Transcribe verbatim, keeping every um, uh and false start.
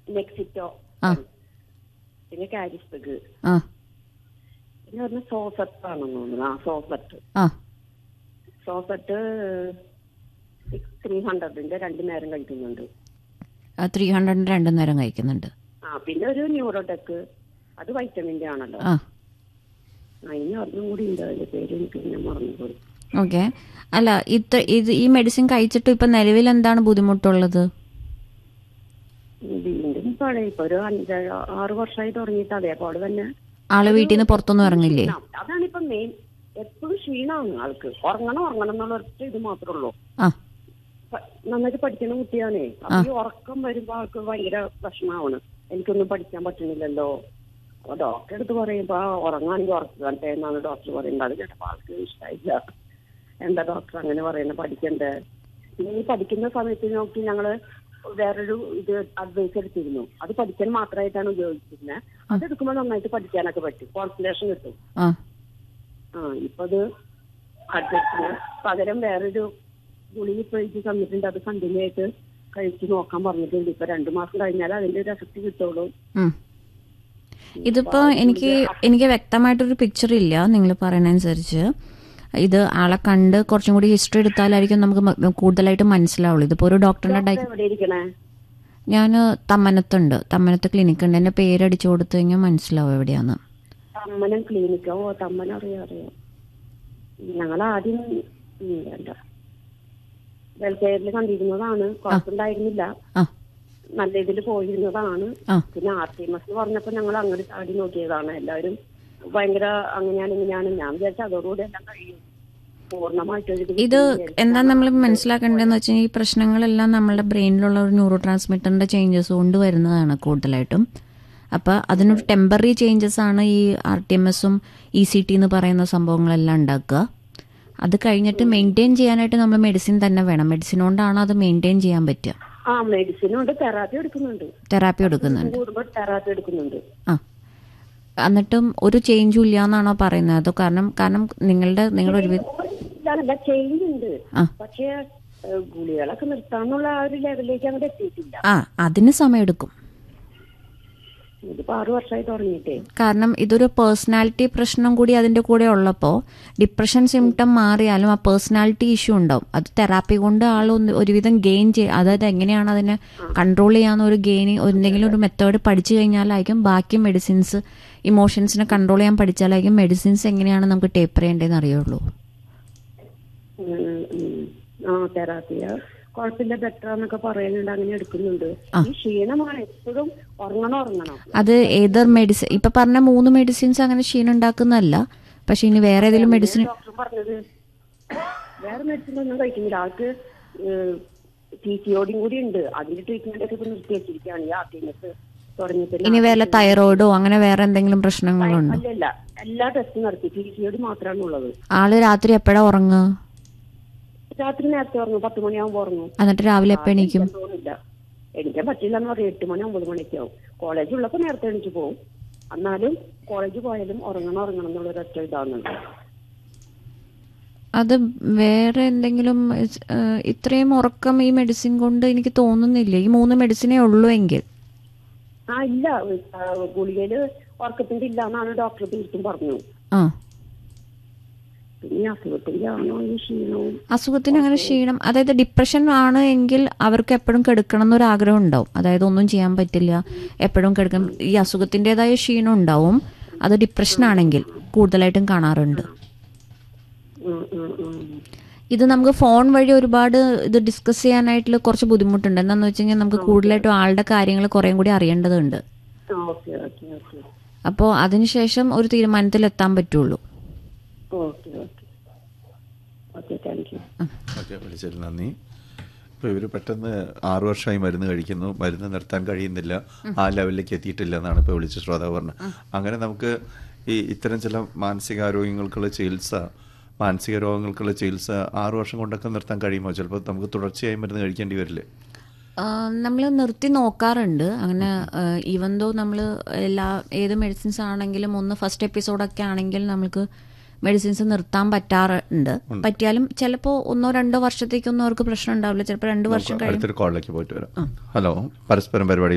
നെക്സിറ്റോ, പിന്നെ കാരിസ്പെഗ്, പിന്നെ പറഞ്ഞ സോസറ്റ് ആണെന്ന് തോന്നുന്നു. ആ സോസറ്റ് സോസറ്റ് ത്രീ ഹൺഡ്രഡിന്റെ രണ്ടു നേരം കഴിക്കുന്നുണ്ട്. ത്രീ ഹൺഡ്രഡിന്റെ രണ്ടു നേരം കഴിക്കുന്നുണ്ട്. ആ പിന്നെ ഒരു ന്യൂറോടെക്, അത് വൈറ്റമിന്റെ ആണല്ലോ. അതിന് ഒന്നും കൂടി ഉണ്ട്, അതിന്റെ പേര് എനിക്ക് പിന്നെ മറന്നുപോയി. ഓക്കെ. അല്ല, ഇത്ര ഇത് ഈ മെഡിസിൻ കഴിച്ചിട്ട് ഇപ്പൊ നിലവിൽ എന്താണ് ബുദ്ധിമുട്ടുള്ളത്? വീണ്ടും പഴയ ഇപ്പൊ ഒരു അഞ്ച് ആറ് വർഷമായി തുടങ്ങിയിട്ട് അതേപോലെ തന്നെ ആള് വീട്ടിൽ നിന്ന് പുറത്തൊന്നും ഇറങ്ങില്ലേ? അതാണിപ്പൊ മെയിൻ. എപ്പോഴും ക്ഷീണമാണ് ആൾക്ക്. ഉറങ്ങണം ഉറങ്ങണം എന്നുള്ള ഒറ്റ ഇത് മാത്രമേ ഉള്ളൂ. നന്നായിട്ട് പഠിക്കുന്ന കുട്ടിയാണേ. അപ്പൊ ഈ ഉറക്കം വരുമ്പോ ആൾക്ക് ഭയങ്കര പ്രശ്നമാണ്. എനിക്കൊന്നും പഠിക്കാൻ പറ്റുന്നില്ലല്ലോ. അപ്പൊ ഡോക്ടറെ അടുത്ത് പറയുമ്പോ ഉറങ്ങാണെങ്കിൽ ഉറക്കട്ടെ എന്നാണ് ഡോക്ടർ പറയുന്നത്. അത് കേട്ടപ്പോ ആൾക്ക് ഇഷ്ടമായില്ല. എന്താ ഡോക്ടർ അങ്ങനെ പറയുന്നത്, പഠിക്കണ്ടേ? പിന്നെ ഈ പഠിക്കുന്ന സമയത്ത് നോക്കി ഞങ്ങള് വേറൊരു ഇത് അഡ്വൈസ് എടുത്തിരുന്നു. അത് പഠിക്കാൻ മാത്രമായിട്ടാണ് ഉപയോഗിച്ചിരുന്നത്. അതെടുക്കുമ്പോൾ നന്നായിട്ട് പഠിക്കാനൊക്കെ പറ്റും, കോൺസെൻട്രേഷൻ കിട്ടും. ആ ഇപ്പൊ അത് അഡ്വൈസിന് പകരം വേറൊരു ഗുളിക ഇപ്പൊ എനിക്ക് തന്നിട്ടുണ്ട്. അത് കണ്ടിന്യൂ ആയിട്ട് കഴിച്ചു നോക്കാൻ പറഞ്ഞിട്ടുണ്ട്. ഇപ്പൊ രണ്ടു മാസം കഴിഞ്ഞാൽ അതിന്റെ ഒരു എഫക്ട് കിട്ടുള്ളൂ. ഇതിപ്പോ എനിക്ക് എനിക്ക് വ്യക്തമായിട്ടൊരു പിക്ചർ ഇല്ല നിങ്ങൾ പറയുന്നതനുസരിച്ച്. ഇത് ആളെ കണ്ട് കുറച്ചും കൂടി ഹിസ്റ്ററി എടുത്താലായിരിക്കും നമുക്ക് കൂടുതലായിട്ട് മനസ്സിലാവുള്ളൂ. ഇതിപ്പോ ഒരു ഡോക്ടറിന്റെ ഞാൻ തമ്മനത്തുണ്ട്, തമ്മനത്ത് ക്ലിനിക്ക് ഉണ്ട്. എന്റെ പേരടിച്ചു കൊടുത്തു കഴിഞ്ഞാൽ മനസ്സിലാവും എവിടെയാന്ന്. തമ്മനം ക്ലിനിക്കോ? തമ്മനം അറിയാം അറിയാം. ഞങ്ങൾ ആദ്യം വെൽഫെയറിൽ കണ്ടിരുന്നതാണ്. കുഴപ്പമുണ്ടായിരുന്നില്ല, നല്ല ഇതിൽ പോയിരുന്നതാണ്. പിന്നെ ആർ ടി എം എസ് പറഞ്ഞപ്പോ ഞങ്ങൾ അങ്ങോട്ട് ചാടി നോക്കിയതാണ്. എല്ലാവരും ഭയങ്കര അങ്ങനെയാണ് ഇങ്ങനെയാണ്. ഞാൻ വിചാരിച്ച അതോടുകൂടി എല്ലാം കഴിയും പൂർണ്ണമായിട്ട്. ഇത് എന്താ നമ്മൾ മനസ്സിലാക്കേണ്ടതെന്ന് വെച്ചാൽ ഈ പ്രശ്നങ്ങളെല്ലാം നമ്മുടെ ബ്രെയിനിലുള്ള ഒരു ന്യൂറോ ട്രാൻസ്മിറ്ററിന്റെ ചേഞ്ചസ് കൊണ്ട് വരുന്നതാണ് കൂടുതലായിട്ടും. അപ്പൊ അതിനൊരു ടെമ്പററി ചേഞ്ചസ് ആണ് ഈ ആർ ടി എം എസും ഇ സി ടി എന്ന് പറയുന്ന സംഭവങ്ങളെല്ലാം ഉണ്ടാക്കുക. അത് കഴിഞ്ഞിട്ട് മെയിൻറ്റെയിൻ ചെയ്യാനായിട്ട് നമ്മൾ മെഡിസിൻ തന്നെ വേണം. മെഡിസിൻ കൊണ്ടാണ് അത് മെയിൻറ്റെയിൻ ചെയ്യാൻ പറ്റുക. ആ മെഡിസിനുണ്ട്, തെറാപ്പി എടുക്കുന്നുണ്ട്. തെറാപ്പി എടുക്കുന്നുണ്ട് തെറാപ്പി എടുക്കുന്നുണ്ട്. ആ എന്നിട്ടും ഒരു ചേഞ്ചും ഇല്ല എന്നാണോ പറയുന്നത്? അതോ കാരണം കാരണം നിങ്ങളുടെ നിങ്ങളൊരു ചേഞ്ച് ഉണ്ട്, പക്ഷേ ഗുളികളൊക്കെ നിർത്താന്നുള്ള ആ ഒരു ലെവലിലേക്ക് അങ്ങോട്ട് എത്തിയിട്ടില്ല. ആ അതിന് സമയം എടുക്കും. ഇതിപ്പോ ആറു വർഷമായി തുടങ്ങിയിട്ടേ. കാരണം ഇതൊരു പേഴ്സണാലിറ്റി പ്രശ്നം കൂടി അതിന്റെ കൂടെ ഉള്ളപ്പോ ഡിപ്രഷൻ സിംറ്റം മാറിയാലും ആ പേഴ്സണാലിറ്റി ഇഷ്യൂ ഉണ്ടാവും. അത് തെറാപ്പി കൊണ്ട് ആൾ ഒരുവിധം ഗെയിൻ ചെയ്യും. അതായത് എങ്ങനെയാണ് അതിനെ കൺട്രോൾ ചെയ്യാവുന്ന ഒരു ഗെയിൻ എന്തെങ്കിലും ഒരു മെത്തേഡ് പഠിച്ചു കഴിഞ്ഞാലായിരിക്കും ബാക്കി മെഡിസിൻസ് ഇമോഷൻസിനെ കൺട്രോൾ ചെയ്യാൻ പഠിച്ചാലായിരിക്കും മെഡിസിൻസ് എങ്ങനെയാണ് നമുക്ക് ടേപ്പർ ചെയ്യേണ്ടതെന്ന് അറിയുള്ളൂ. ആ തെറാപ്പിയ കുഴപ്പമില്ല, ബെറ്റർ എന്നൊക്കെ പറയുന്നുണ്ട്. അങ്ങനെ എടുക്കുന്നുണ്ട്. ഈ ക്ഷീണമാണ് എപ്പോഴും. ഉറങ്ങണം ഉറങ്ങണം അത് ഏതർ മെഡിസിൻ ഇപ്പൊ പറഞ്ഞ മൂന്ന് മെഡിസിൻസ് അങ്ങനെ ക്ഷീണം ഉണ്ടാക്കുന്നതല്ല. പക്ഷെ ഇനി വേറെ ഏതെങ്കിലും മെഡിസിൻ ഡോക്ടർ പറഞ്ഞത് വേറെ മെഡിസിൻ ഒന്നും കഴിക്കുന്നില്ല. ആൾക്ക് പി സി ഒ ഡിയും കൂടി ഉണ്ട്. അതിന്റെ ട്രീറ്റ്മെന്റ് ഒക്കെ ഇപ്പൊ നിർത്തി വെച്ചിരിക്കുകയാണ് ഈ ആർ ടി എം എസ് തുടങ്ങിയപ്പോൾ. ഇനി വല്ല തൈറോയിഡോ അങ്ങനെ വേറെ എന്തെങ്കിലും പ്രശ്നങ്ങളുണ്ടോ? അല്ലല്ല, എല്ലാ ടെസ്റ്റും നടത്തി. പി സി ഒ ഡി മാത്രമാണ് ഉള്ളത്. ആള് രാത്രി എപ്പോഴാ ഉറങ്ങുക? രാത്രി നേരത്തെ ഉറങ്ങും, പത്ത് മണിയാകുമ്പോ ഉറങ്ങും. എന്നിട്ട് രാവിലെ എപ്പോ എണീക്കും? തോന്നില്ല, എണീക്കാൻ പറ്റില്ല എന്ന് പറയും. എട്ട് മണി ഒമ്പത് മണിയൊക്കെ ആവും. കോളേജ് ഉള്ളപ്പോ നേരത്തെ എണീച്ച് പോകും. എന്നാലും കോളേജ് പോയാലും ഉറങ്ങണം ഉറങ്ങണം എന്നുള്ളൊരു ഒറ്റ ഇതാവുന്നുണ്ട്. അത് വേറെ എന്തെങ്കിലും ഇത്രയും ഉറക്കം ഈ മെഡിസിൻ കൊണ്ട് എനിക്ക് തോന്നുന്നില്ല. ഈ മൂന്ന് മെഡിസിനേ ഉള്ളൂ എങ്കിൽ. ആ ഇല്ല, ഗുളികയില് ഉറക്കത്തിന്റെ ഇല്ല എന്നാണ് ഡോക്ടർ തീർത്തും പറഞ്ഞു. ആ പിന്നെ അസുഖത്തിന്റെ ആണോ ഈ ക്ഷീണവും? അസുഖത്തിന് അങ്ങനെ ക്ഷീണം, അതായത് ഡിപ്രഷൻ ആണ് എങ്കിൽ അവർക്ക് എപ്പോഴും കിടക്കണം എന്നൊരു ആഗ്രഹം ഉണ്ടാവും. അതായത് ഒന്നും ചെയ്യാൻ പറ്റില്ല, എപ്പോഴും കിടക്കണം. ഈ അസുഖത്തിൻ്റെതായ ക്ഷീണം ഉണ്ടാവും. അത് ഡിപ്രഷൻ ആണെങ്കിൽ കൂടുതലായിട്ടും കാണാറുണ്ട്. ഇത് നമുക്ക് ഫോൺ വഴി ഒരുപാട് ഇത് ഡിസ്കസ് ചെയ്യാനായിട്ടുള്ള കുറച്ച് ബുദ്ധിമുട്ടുണ്ട്. എന്താന്ന് വെച്ച് കഴിഞ്ഞാൽ നമുക്ക് കൂടുതലായിട്ടും ആളുടെ കാര്യങ്ങൾ കുറേ കൂടി അറിയേണ്ടതുണ്ട്. അപ്പോൾ അതിനുശേഷം ഒരു തീരുമാനത്തിൽ എത്താൻ പറ്റുള്ളൂ. വിളിച്ചതിൽ നന്ദി. ഇപ്പോൾ ഇവർ പെട്ടെന്ന് ആറു വർഷമായി മരുന്ന് കഴിക്കുന്നു, മരുന്ന് നിർത്താൻ കഴിയുന്നില്ല, ആ ലെവലിലേക്ക് എത്തിയിട്ടില്ല എന്നാണ് ഇപ്പോൾ വിളിച്ച ശ്രോതാവ് പറഞ്ഞത്. അങ്ങനെ നമുക്ക് ഈ ഇത്തരം ചില മാനസികാരോഗ്യങ്ങൾക്കുള്ള ചികിത്സ മാനസിക രോഗങ്ങൾക്കുള്ള ചികിത്സ ആറു വർഷം കൊണ്ടൊക്കെ നിർത്താൻ കഴിയുമോ? ചിലപ്പോൾ നമുക്ക് തുടർച്ചയായി മരുന്ന് കഴിക്കേണ്ടി വരില്ലേ? നമ്മൾ നിർത്തി നോക്കാറുണ്ട്. അങ്ങനെ ഈവൻ ദോ നമ്മൾ എല്ലാ ഏത് മെഡിസിൻസ് ആണെങ്കിലും ഒന്ന് ഫസ്റ്റ് എപ്പിസോഡൊക്കെ ആണെങ്കിൽ നമുക്ക് മെഡിസിൻസ് നിർത്താൻ പറ്റാറുണ്ട്. പറ്റിയാലും ചിലപ്പോൾ ഒന്നോ രണ്ടോ വർഷത്തേക്കൊന്നും അവർക്ക് പ്രശ്നം ഉണ്ടാവില്ല. ചിലപ്പോൾ രണ്ടു വർഷം കഴിയും. അടുത്തൊരു കോളിലേക്ക് പോയിട്ട് വരാം. ഹലോ, പരസ്പരം പരിപാടി